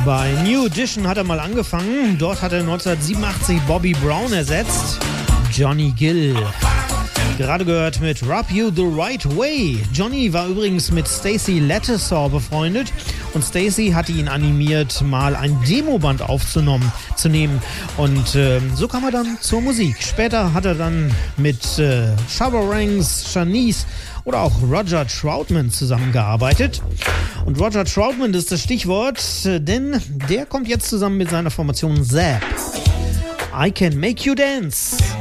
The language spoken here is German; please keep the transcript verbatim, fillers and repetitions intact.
Bei New Edition hat er mal angefangen. Dort hat er neunzehnhundertsiebenundachtzig Bobby Brown ersetzt. Johnny Gill. Gerade gehört mit Rub You the Right Way. Johnny war übrigens mit Stacey Lattisaw befreundet und Stacey hatte ihn animiert, mal ein Demoband aufzunehmen. Zu nehmen. Und äh, so kam er dann zur Musik. Später hat er dann mit äh, Shabba Ranks, Shanice oder auch Roger Troutman zusammengearbeitet. Und Roger Troutman ist das Stichwort, denn der kommt jetzt zusammen mit seiner Formation Zapp. I Can Make You Dance.